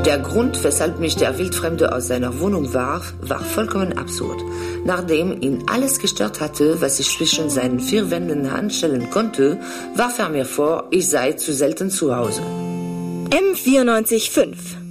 Der Grund, weshalb mich der Wildfremde aus seiner Wohnung warf, war vollkommen absurd. Nachdem ihn alles gestört hatte, was ich zwischen seinen vier Wänden anstellen konnte, warf er mir vor, ich sei zu selten zu Hause. M94.5